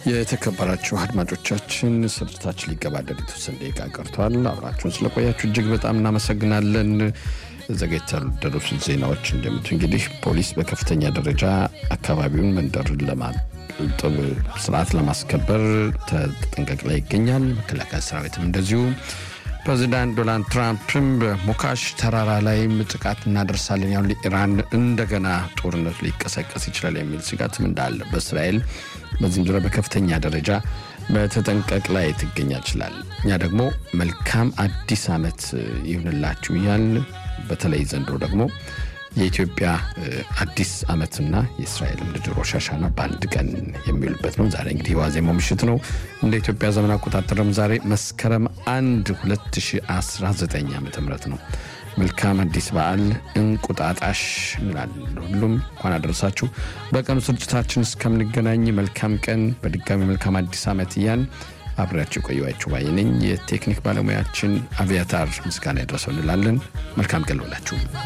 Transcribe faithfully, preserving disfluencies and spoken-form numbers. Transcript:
የተከበራችሁ አድማጮቻችን ስርጭታችን ሊገባደድ የተወሰነ ደቂቃ ቀርቷል። አብራችሁን ስለቆያችሁ እጅግ በጣም እናመሰግናለን። ዘገይተው ደረሱ ዜናዎች እንደምት እንግዲህ ፖሊስ በከፍተኛ ደረጃ አካባቢውን መንደርን ለማጥበብ ስርዓት ለማስከበር ተጠንቀቅ ላይ ይገኛል። መከላከያ ሰራዊትም እንደዚሁ ፕሬዝዳንት ዶናልድ ትራምፕም በሞካሽ ተራራ ላይ ጥቃት እናደርሳለን ያው ለኢራን እንደገና ጦርነት ሊቀሰቀስ ይችላል የሚል ስጋትም እንዳለ በእስራኤል በዚህም ዙሪያ በከፍተኛ ደረጃ በተጠንቀቅ ላይ ትገኛችላል። እኛ ደግሞ መልካም አዲስ አመት ይሁንላችሁ ይላል። በተለይ ዘንድሮ ደግሞ የኢትዮጵያ አዲስ አመትና የእስራኤል ምድር ወሻሻና በአንድ ቀን የሚውልበት ነው። ዛሬ እንግዲህ ዋዜማው ምሽት ነው። እንደ ኢትዮጵያ ዘመን አቆጣጠርም ዛሬ መስከረም አንድ ሁለት ሺህ አስራ ዘጠኝ ዓመተ ምህረት ነው። መልካም አዲስ በዓል እንቁጣጣሽ እንላለን። ሁሉም እንኳን አደረሳችሁ። በቀኑ ስርጭታችን እስከምንገናኝ መልካም ቀን፣ በድጋሚ መልካም አዲስ አመት ያን አብራችሁ ቆዩዋችሁ ባይነኝ። የቴክኒክ ባለሙያችን አቪያታር ምስጋና ይድረሰው እንላለን። መልካም ቀን ይሁንላችሁ።